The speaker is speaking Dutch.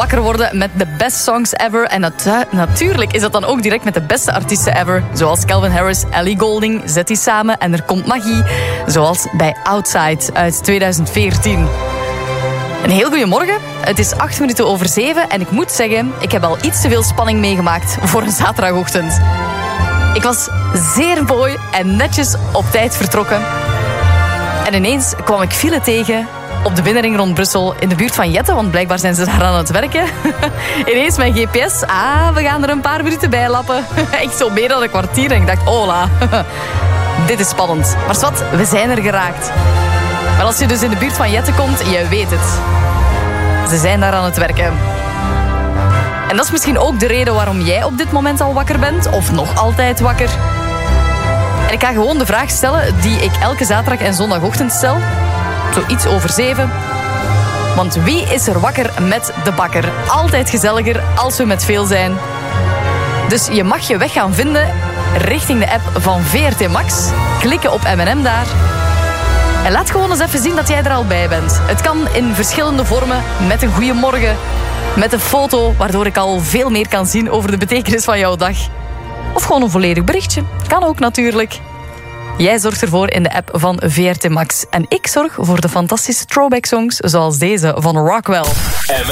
wakker worden met de best songs ever. En natuurlijk is dat dan ook direct met de beste artiesten ever. Zoals Calvin Harris, Ellie Goulding, zet die samen en er komt magie. Zoals bij Outside uit 2014. Een heel goede morgen. Het is 7:08 en ik moet zeggen, ik heb al iets te veel spanning meegemaakt voor een zaterdagochtend. Ik was zeer mooi en netjes op tijd vertrokken. En ineens kwam ik file tegen op de binnenring rond Brussel in de buurt van Jette, want blijkbaar zijn ze daar aan het werken. Ineens mijn GPS. We gaan er een paar minuten bij lappen. Echt zo meer dan een kwartier. En ik dacht, hola. Dit is spannend. Maar zwart, we zijn er geraakt. Maar als je dus in de buurt van Jette komt, je weet het. Ze zijn daar aan het werken. En dat is misschien ook de reden waarom jij op dit moment al wakker bent. Of nog altijd wakker. En ik ga gewoon de vraag stellen die ik elke zaterdag en zondagochtend stel. Zo iets over 7. Want wie is er wakker met de bakker? Altijd gezelliger als we met veel zijn. Dus je mag je weg gaan vinden richting de app van VRT Max. Klikken op M&M daar. En laat gewoon eens even zien dat jij er al bij bent. Het kan in verschillende vormen, met een goeie morgen, met een foto, waardoor ik al veel meer kan zien over de betekenis van jouw dag. Of gewoon een volledig berichtje. Kan ook natuurlijk. Jij zorgt ervoor in de app van VRT Max. En ik zorg voor de fantastische throwback songs zoals deze van Rockwell.